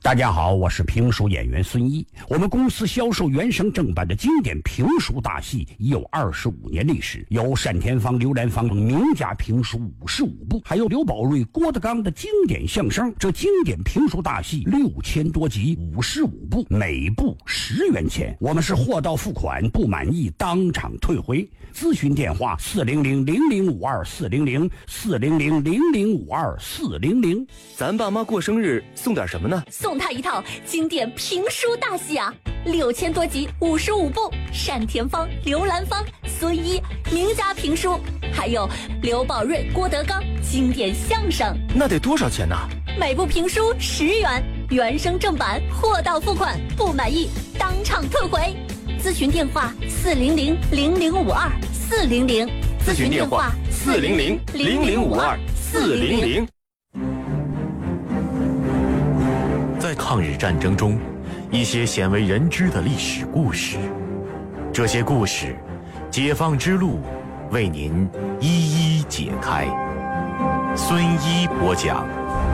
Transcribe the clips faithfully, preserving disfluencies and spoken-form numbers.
大家好，我是评书演员孙一。我们公司销售原声正版的经典评书大戏已有二十五年历史，有单田芳、刘兰芳名家评书五十五部，还有刘宝瑞、郭德纲的经典相声。这经典评书大戏六千多集，五十五部，每部十元钱。我们是货到付款，不满意当场退回。咨询电话：四零零零零五二四零零四零零零零五二四零零。 咱爸妈过生日送点什么呢？ 送他一套经典评书大戏啊，六千多集，五十五部，单田芳、刘兰芳、孙一名家评书，还有刘宝瑞、郭德纲经典相声。 那得多少钱呢？ 每部评书十元，原声正版，货到付款，不满意当场退回。咨询电话：四零零零零五二四零零。 咨询电话：四零零零零五二四零零。 在抗日战争中，一些鲜为人知的历史故事，这些故事，解放之路为您一一解开。孙一播讲。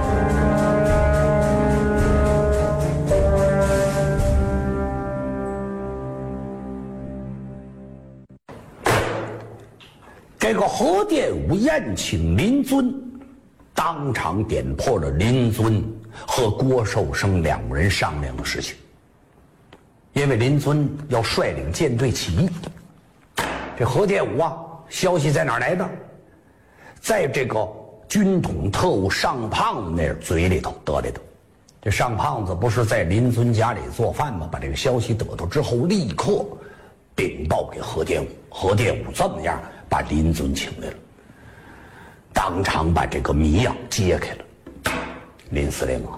这个何殿武宴请林尊，当场点破了林尊和郭寿生两人商量的事情。因为林尊要率领舰队起义，这何殿武啊，消息在哪儿来的？在这个军统特务尚胖子那嘴里头得来的。这尚胖子不是在林尊家里做饭吗？把这个消息得到之后，立刻禀报给何殿武。何殿武这么样把林尊请来了，当场把这个谜啊揭开了。林司令啊，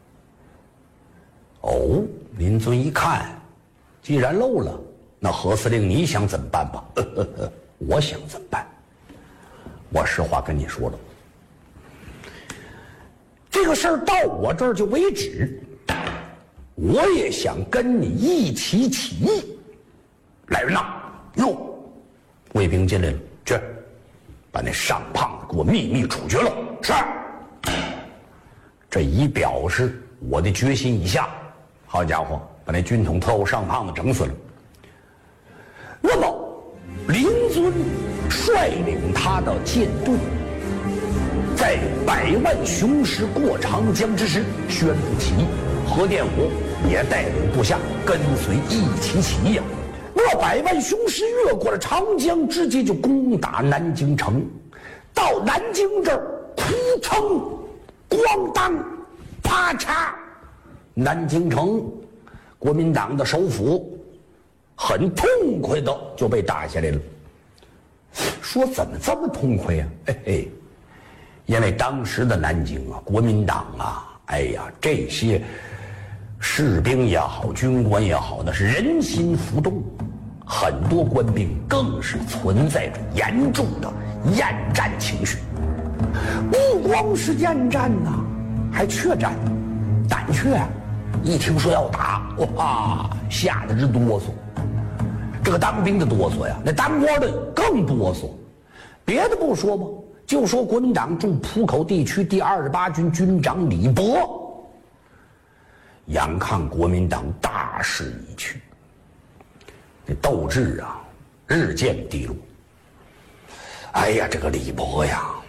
哦，林尊一看，既然漏了，那何司令你想怎么办吧？呵呵呵，我想怎么办？我实话跟你说了，这个事儿到我这儿就为止。我也想跟你一起起义。来人呐，哟，卫兵进来了，去，把那尚胖子给我秘密处决了。是。这一表示我的决心已下。好家伙，把那军统特务尚胖子整死了。那么林尊率领他的舰队，在百万雄师过长江之时宣布起义，何殿武也带领部下跟随一起起义啊。那百万雄师越过了长江，直接就攻打南京城。到南京这儿，扑腾，咣当，啪嚓，南京城，国民党的首府，很痛快的就被打下来了。说怎么这么痛快呀？嘿嘿，因为当时的南京啊，国民党啊，哎呀，这些士兵也好，军官也好，那是人心浮动，很多官兵更是存在着严重的厌战情绪。不光是厌战呐、啊，还怯战，胆怯。一听说要打，哇，吓得直哆嗦。这个当兵的哆嗦呀，那当官的更哆嗦。别的不说吧，就说国民党驻浦口地区第二十八军军长李博，眼看国民党大势已去，这斗志啊日渐低落。哎呀，这个李博呀，